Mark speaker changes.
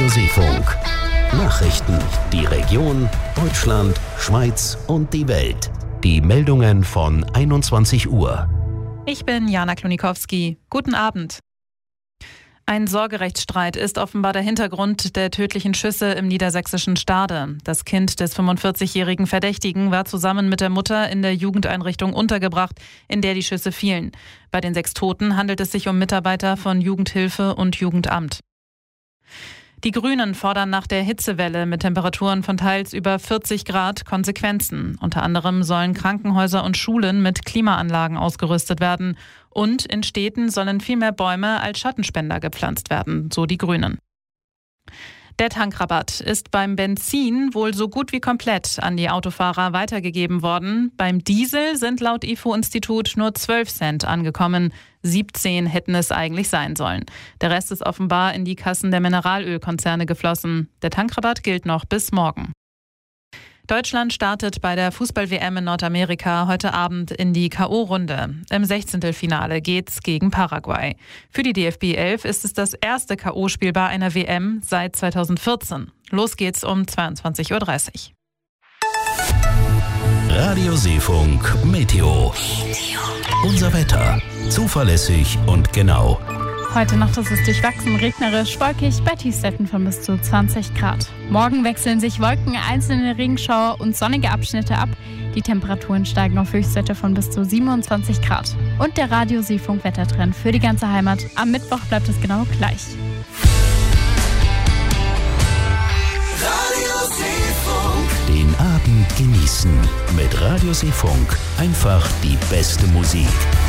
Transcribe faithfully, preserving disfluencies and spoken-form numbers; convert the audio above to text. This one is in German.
Speaker 1: Seefunk. Nachrichten, die Region, Deutschland, Schweiz und die Welt. Die Meldungen von einundzwanzig Uhr.
Speaker 2: Ich bin Jana Klonikowski. Guten Abend. Ein Sorgerechtsstreit ist offenbar der Hintergrund der tödlichen Schüsse im niedersächsischen Stade. Das Kind des fünfundvierzigjährigen Verdächtigen war zusammen mit der Mutter in der Jugendeinrichtung untergebracht, in der die Schüsse fielen. Bei den sechs Toten handelt es sich um Mitarbeiter von Jugendhilfe und Jugendamt. Die Grünen fordern nach der Hitzewelle mit Temperaturen von teils über vierzig Grad Konsequenzen. Unter anderem sollen Krankenhäuser und Schulen mit Klimaanlagen ausgerüstet werden. Und in Städten sollen viel mehr Bäume als Schattenspender gepflanzt werden, so die Grünen. Der Tankrabatt ist beim Benzin wohl so gut wie komplett an die Autofahrer weitergegeben worden. Beim Diesel sind laut I F O-Institut nur zwölf Cent angekommen. siebzehn hätten es eigentlich sein sollen. Der Rest ist offenbar in die Kassen der Mineralölkonzerne geflossen. Der Tankrabatt gilt noch bis morgen. Deutschland startet bei der Fußball-W M in Nordamerika heute Abend in die K O-Runde. Im Sechzehntelfinale geht's gegen Paraguay. Für die D F B elf ist es das erste K O-Spiel bei einer W M seit zweitausendvierzehn. Los geht's um zweiundzwanzig Uhr dreißig.
Speaker 1: Radio Seefunk Meteo. Unser Wetter. Zuverlässig und genau.
Speaker 3: Heute Nacht ist es durchwachsen, regnerisch, wolkig bei Tiefstwerten von bis zu zwanzig Grad. Morgen wechseln sich Wolken, einzelne Regenschauer und sonnige Abschnitte ab. Die Temperaturen steigen auf Höchstwerte von bis zu siebenundzwanzig Grad. Und der Radio Seefunk Wettertrend für die ganze Heimat. Am Mittwoch bleibt es genau gleich.
Speaker 1: Radio Seefunk. Den Abend genießen mit Radio Seefunk. Einfach die beste Musik.